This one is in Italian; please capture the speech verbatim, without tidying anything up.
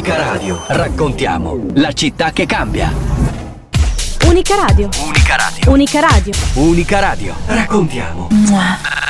Unica Radio. Raccontiamo la città che cambia. Unica Radio. Unica Radio. Unica Radio. Unica Radio. Raccontiamo.